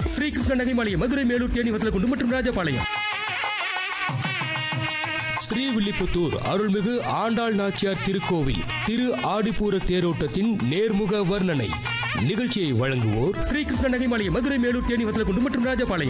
ஸ்ரீகிருஷ்ண நகைமாளிகை, மதுரை, மேலூர், தேனி, வத்தலக்குண்டு மற்றும் ராஜபாளையம். ஸ்ரீவில்லிபுத்தூர் அருள்மிகு ஆண்டாள் நாச்சியார் திருக்கோவில் திரு ஆடிப்பூர தேரோட்டத்தின் நேர்முக வர்ணனை நிகழ்ச்சியை வழங்குவோர் ஸ்ரீகிருஷ்ண நகைமாளிகை, மதுரை, மேலூர், தேனி, வத்தலக்குண்டு மற்றும் ராஜபாளையம்.